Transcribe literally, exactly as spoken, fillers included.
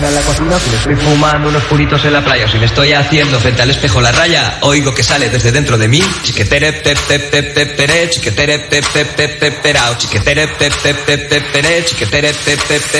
en la cocina, si me estoy fumando unos puritos en la playa o si me estoy haciendo frente al espejo la raya, oigo que sale desde dentro de mí chiquetere pep pep pep pep pere chiquetere pep pep pep pep perao chiquetere pep pep pep pep pere chiquetere pep pep pep